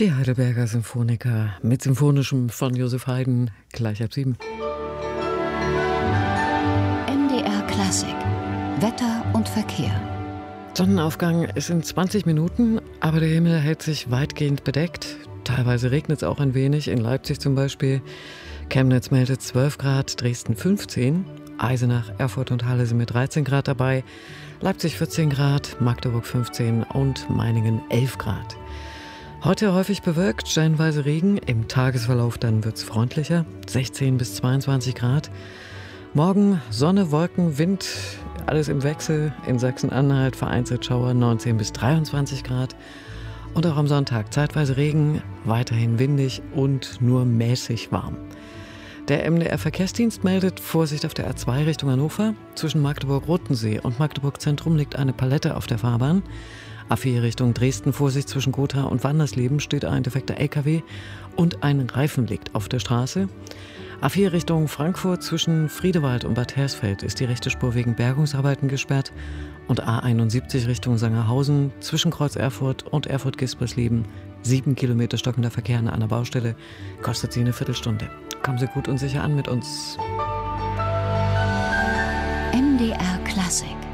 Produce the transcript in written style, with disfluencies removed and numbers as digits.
Die Heidelberger Symphoniker mit Symphonischem von Josef Haydn, gleich ab 7. MDR Klassik, Wetter und Verkehr. Sonnenaufgang ist in 20 Minuten, aber der Himmel hält sich weitgehend bedeckt. Teilweise regnet es auch ein wenig, in Leipzig zum Beispiel. Chemnitz meldet 12 Grad, Dresden 15. Eisenach, Erfurt und Halle sind mit 13 Grad dabei. Leipzig 14 Grad, Magdeburg 15 und Meiningen 11 Grad. Heute häufig bewölkt, stellenweise Regen. Im Tagesverlauf dann wird es freundlicher, 16 bis 22 Grad. Morgen Sonne, Wolken, Wind, alles im Wechsel. In Sachsen-Anhalt vereinzelt Schauer, 19 bis 23 Grad. Und auch am Sonntag zeitweise Regen, weiterhin windig und nur mäßig warm. Der MDR-Verkehrsdienst meldet Vorsicht auf der A2 Richtung Hannover. Zwischen Magdeburg-Rotensee und Magdeburg-Zentrum liegt eine Palette auf der Fahrbahn. A4 Richtung Dresden, Vorsicht zwischen Gotha und Wandersleben, steht ein defekter LKW und ein Reifen liegt auf der Straße. A4 Richtung Frankfurt zwischen Friedewald und Bad Hersfeld ist die rechte Spur wegen Bergungsarbeiten gesperrt. Und A71 Richtung Sangerhausen zwischen Kreuz Erfurt und Erfurt-Gispersleben 7 Kilometer stockender Verkehr an einer Baustelle, kostet Sie eine Viertelstunde. Kommen Sie gut und sicher an mit uns. MDR Klassik.